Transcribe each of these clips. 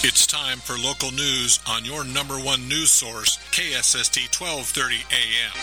It's time for local news on your number one news source, KSST 1230 AM.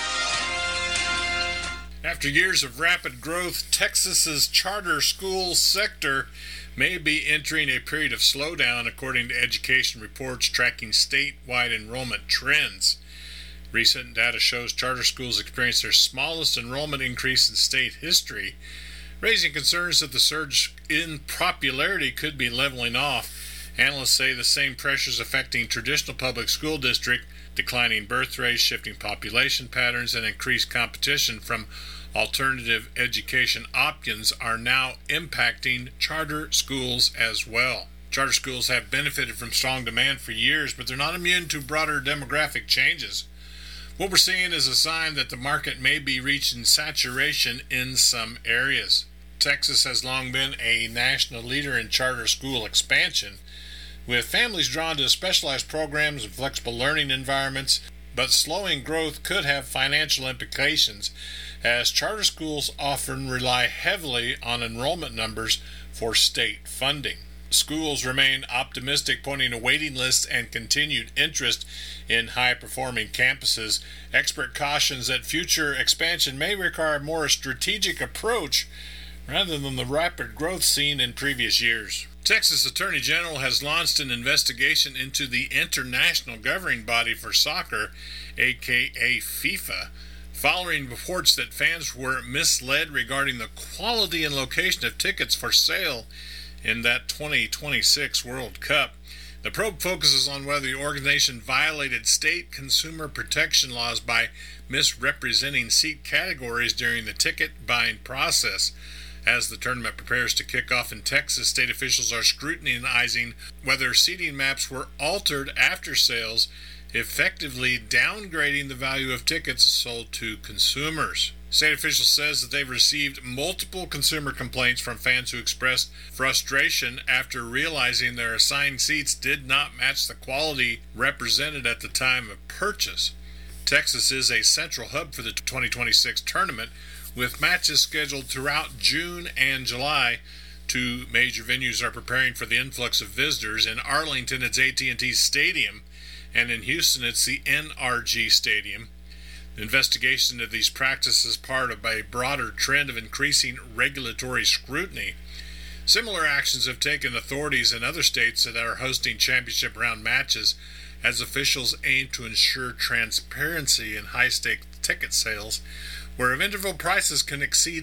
After years of rapid growth, Texas's charter school sector may be entering a period of slowdown, according to education reports tracking statewide enrollment trends. Recent data shows charter schools experienced their smallest enrollment increase in state history, raising concerns that the surge in popularity could be leveling off. Analysts say the same pressures affecting traditional public school districts, declining birth rates, shifting population patterns, and increased competition from alternative education options are now impacting charter schools as well. Charter schools have benefited from strong demand for years, but they're not immune to broader demographic changes. What we're seeing is a sign that the market may be reaching saturation in some areas. Texas has long been a national leader in charter school expansion, with families drawn to specialized programs and flexible learning environments, but slowing growth could have financial implications, as charter schools often rely heavily on enrollment numbers for state funding. Schools remain optimistic, pointing to waiting lists and continued interest in high-performing campuses. Expert cautions that future expansion may require a more strategic approach rather than the rapid growth seen in previous years. Texas Attorney General has launched an investigation into the international governing body for soccer, aka FIFA, following reports that fans were misled regarding the quality and location of tickets for sale in that 2026 World Cup. The probe focuses on whether the organization violated state consumer protection laws by misrepresenting seat categories during the ticket buying process. As the tournament prepares to kick off in Texas, state officials are scrutinizing whether seating maps were altered after sales, effectively downgrading the value of tickets sold to consumers. State officials says that they've received multiple consumer complaints from fans who expressed frustration after realizing their assigned seats did not match the quality represented at the time of purchase. Texas is a central hub for the 2026 tournament, with matches scheduled throughout June and July. Two major venues are preparing for the influx of visitors. In Arlington, it's AT&T Stadium, and in Houston, it's the NRG Stadium. The investigation of these practices is part of a broader trend of increasing regulatory scrutiny. Similar actions have taken authorities in other states that are hosting championship round matches, as officials aim to ensure transparency in high-stake ticket sales, where interval prices can exceed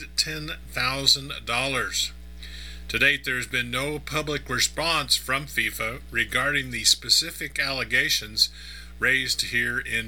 $10,000. To date, there has been no public response from FIFA regarding the specific allegations raised here in